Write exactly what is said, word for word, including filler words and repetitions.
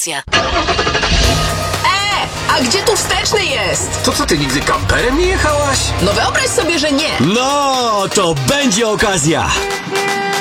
okazja. E, a gdzie tu wsteczny jest? To co, ty nigdy kamperem nie jechałaś? No wyobraź sobie, że nie. No, to będzie okazja.